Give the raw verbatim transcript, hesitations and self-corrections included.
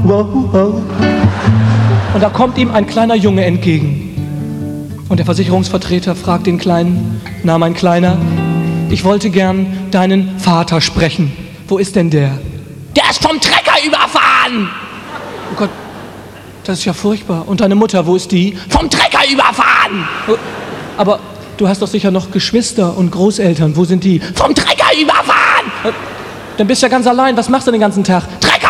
wow, wow. Und da kommt ihm ein kleiner Junge entgegen. Und der Versicherungsvertreter fragt den Kleinen, na mein Kleiner, ich wollte gern deinen Vater sprechen. Wo ist denn der? Der ist vom Trecker überfahren! Oh Gott, das ist ja furchtbar. Und deine Mutter, wo ist die? Vom Trecker überfahren! Aber du hast doch sicher noch Geschwister und Großeltern. Wo sind die? Vom Trecker überfahren! Dann bist du ja ganz allein. Was machst du den ganzen Tag?